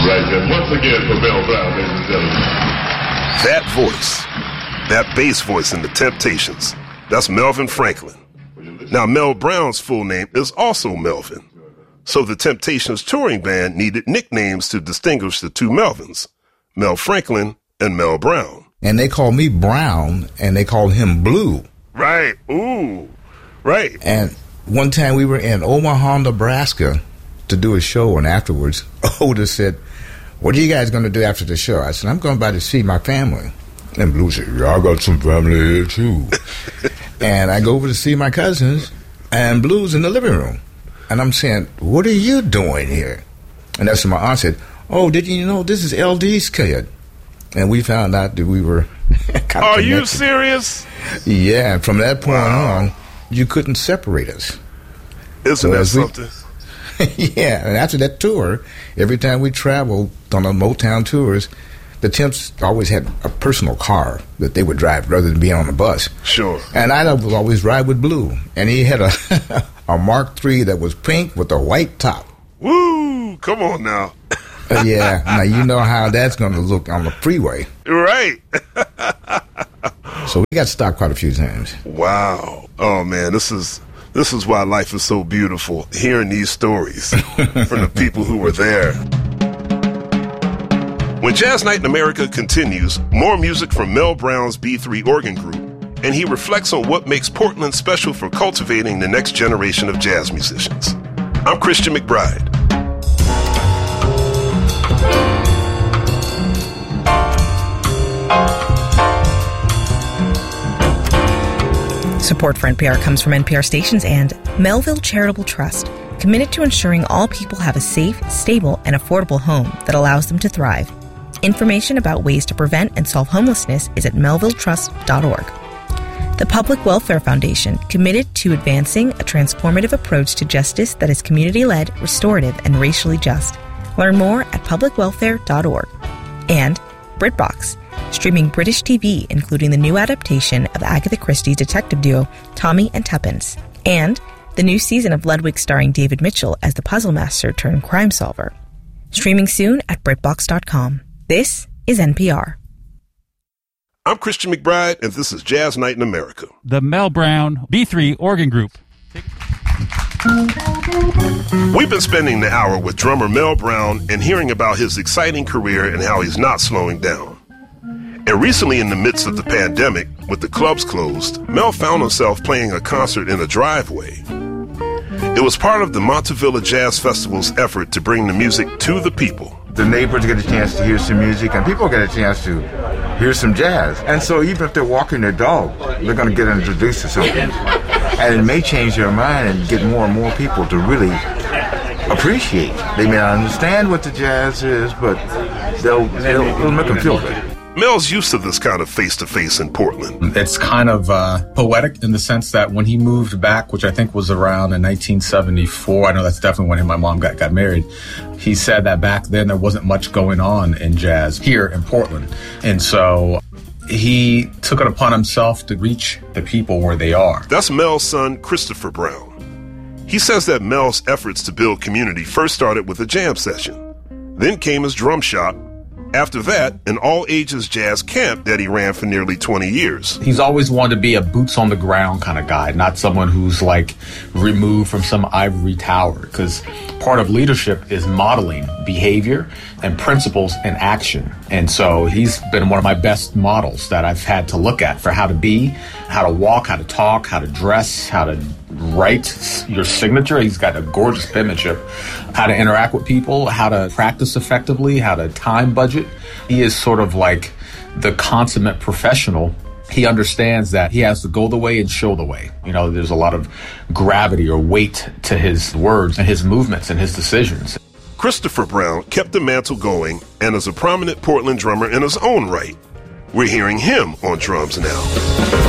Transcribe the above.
Right then, once again for Mel Brown, ladies and gentlemen. That voice, that bass voice in The Temptations, that's Melvin Franklin. Now, Mel Brown's full name is also Melvin. So the Temptations touring band needed nicknames to distinguish the two Melvins, Mel Franklin and Mel Brown. And they called me Brown, and they called him Blue. Right. Ooh. Right. And one time we were in Omaha, Nebraska to do a show, and afterwards, Otis said, "What are you guys going to do after the show?" I said, "I'm going by to see my family." And Blue said, "Yeah, I got some family here, too." And I go over to see my cousins, and Blue's in the living room. And I'm saying, "What are you doing here?" And that's when my aunt said, "Oh, did you know this is LD's kid?" And we found out that we were kind of Are connected. you serious? Yeah, and from that point on, you couldn't separate us. Isn't that something? Yeah, and after that tour, every time we traveled on the Motown tours, the Temps always had a personal car that they would drive rather than being on the bus. Sure. And I would always ride with Blue, and he had a Mark III that was pink with a white top. Woo! Come on now. Yeah, now you know how that's going to look on the freeway. Right. So we got stopped quite a few times. Wow. Oh, man, this is why life is so beautiful, hearing these stories from the people who were there. When Jazz Night in America continues, more music from Mel Brown's B3 organ group, and he reflects on what makes Portland special for cultivating the next generation of jazz musicians. I'm Christian McBride. Support for NPR comes from NPR stations and Melville Charitable Trust, committed to ensuring all people have a safe, stable, and affordable home that allows them to thrive. Information about ways to prevent and solve homelessness is at melvilletrust.org. The Public Welfare Foundation, committed to advancing a transformative approach to justice that is community-led, restorative, and racially just. Learn more at publicwelfare.org. And BritBox, streaming British TV, including the new adaptation of Agatha Christie's detective duo Tommy and Tuppence, and the new season of Ludwig starring David Mitchell as the puzzle master turned crime solver. Streaming soon at BritBox.com. This is NPR. I'm Christian McBride, and this is Jazz Night in America. The Mel Brown B3 organ group. We've been spending the hour with drummer Mel Brown and hearing about his exciting career and how he's not slowing down. And recently, in the midst of the pandemic, with the clubs closed, Mel found himself playing a concert in a driveway. It was part of the Montevilla Jazz Festival's effort to bring the music to the people. The neighbors get a chance to hear some music, and people get a chance to hear some jazz. And so even if they're walking their dog, they're going to get introduced to something. And it may change their mind and get more and more people to really appreciate. They may not understand what the jazz is, but it'll make them feel good. Mel's used to this kind of face-to-face in Portland. It's kind of poetic in the sense that when he moved back, which I think was around in 1974, I know that's definitely when my mom got married, he said that back then there wasn't much going on in jazz here in Portland. And so he took it upon himself to reach the people where they are. That's Mel's son, Christopher Brown. He says that Mel's efforts to build community first started with a jam session. Then came his drum shop. After that, an all-ages jazz camp that he ran for nearly 20 years. He's always wanted to be a boots-on-the-ground kind of guy, not someone who's like removed from some ivory tower, because part of leadership is modeling behavior and principles and action. And so he's been one of my best models that I've had to look at for how to be, how to walk, how to talk, how to dress, how to write your signature. He's got a gorgeous penmanship. How to interact with people, how to practice effectively, how to time budget. He is sort of like the consummate professional. He understands that he has to go the way and show the way. You know, there's a lot of gravity or weight to his words and his movements and his decisions. Christopher Brown kept the mantle going and is a prominent Portland drummer in his own right. We're hearing him on drums now.